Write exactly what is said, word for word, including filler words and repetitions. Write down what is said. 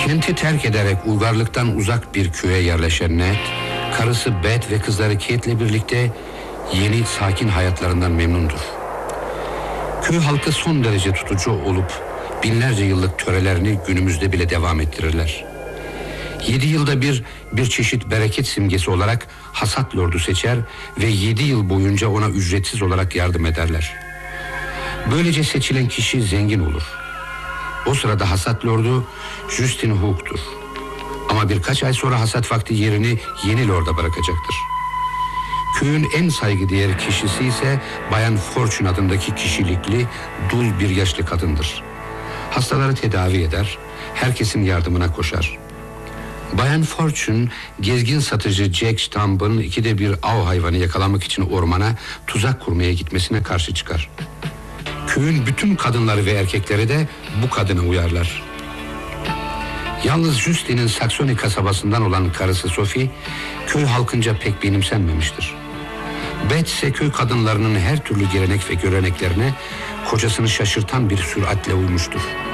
Kenti terk ederek uygarlıktan uzak bir köye yerleşen Ned, karısı Beth ve kızları Kate'le birlikte yeni sakin hayatlarından memnundur. Köy halkı son derece tutucu olup binlerce yıllık törelerini günümüzde bile devam ettirirler. Yedi yılda bir bir çeşit bereket simgesi olarak hasat lordu seçer ve yedi yıl boyunca ona ücretsiz olarak yardım ederler. Böylece seçilen kişi zengin olur. O sırada hasat lordu Justin Hook'tur. Ama birkaç ay sonra hasat vakti yerini yeni lorda bırakacaktır. Köyün en saygıdeğer kişisi ise Bayan Fortune adındaki kişilikli, dul bir yaşlı kadındır. Hastaları tedavi eder, herkesin yardımına koşar. Bayan Fortune, gezgin satıcı Jack Stump'ın ikide bir av hayvanı yakalamak için ormana tuzak kurmaya gitmesine karşı çıkar. Köyün bütün kadınları ve erkekleri de bu kadına uyarlar. Yalnız Justin'in Saxony kasabasından olan karısı Sophie, köy halkınca pek benimsenmemiştir. Beth ise köy kadınlarının her türlü gelenek ve göreneklerine kocasını şaşırtan bir süratle uymuştur.